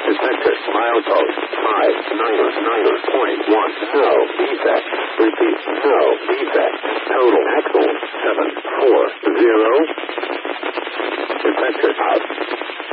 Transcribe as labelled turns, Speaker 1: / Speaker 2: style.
Speaker 1: Detector, milepost 599.1. No defect. Repeat, no defect. Total axle 740. Detector out.